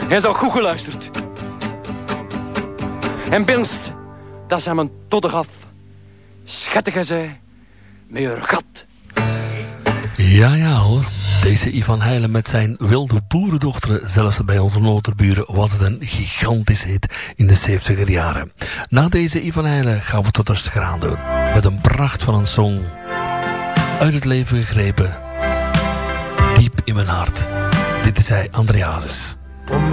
Hij zou goed geluisterd. En binst, dat zijn mijn todder af. Schattige zij, met je gat. Ja hoor. Deze Ivan Heijlen met zijn wilde boerendochter, zelfs bij onze noterburen, was het een gigantisch hit in de 70er jaren. Na deze Ivan Heijlen gaan we tot rustiger aan doen. Met een pracht van een song. Uit het leven gegrepen. Diep in mijn hart. Dit is hij, Andreasus.